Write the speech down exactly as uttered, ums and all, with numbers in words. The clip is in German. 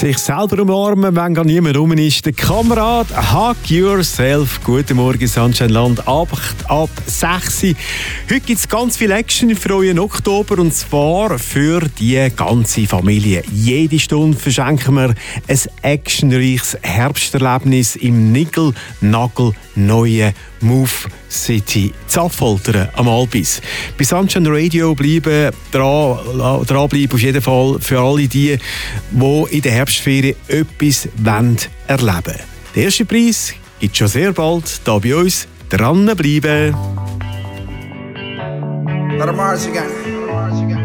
Sich selber umarmen, wenn gar niemand rum ist. Der Kamerad Hug Yourself. Guten Morgen, Sunshine Land. Ab, ab sechs Uhr. Heute gibt es ganz viel Action für euren Oktober und zwar für die ganze Familie. Jede Stunde verschenken wir ein actionreiches Herbsterlebnis im nickel-nagel-neuen Move City Zapfoltern am Albis. Bei Sunshine Radio bleiben dran, dranbleiben auf jeden Fall für alle die, die in der Herbstferien etwas erleben wollen. Der erste Preis gibt es schon sehr bald hier bei uns. Dranbleiben! Let 'em march again.